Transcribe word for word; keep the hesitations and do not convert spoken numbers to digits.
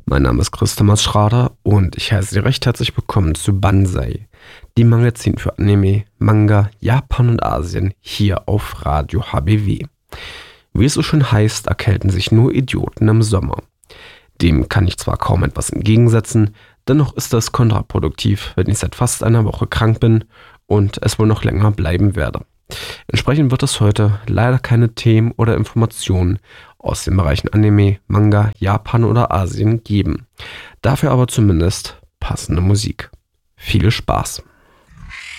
Mein Name ist Chris Thomas Schrader und ich heiße Sie recht herzlich willkommen zu Banzai, dem Magazin für Anime, Manga, Japan und Asien hier auf Radio H B W. Wie es so schön heißt, erkälten sich nur Idioten im Sommer. Dem kann ich zwar kaum etwas entgegensetzen, dennoch ist das kontraproduktiv, wenn ich seit fast einer Woche krank bin und es wohl noch länger bleiben werde. Entsprechend wird es heute leider keine Themen oder Informationen aus den Bereichen Anime, Manga, Japan oder Asien geben. Dafür aber zumindest passende Musik. Viel Spaß!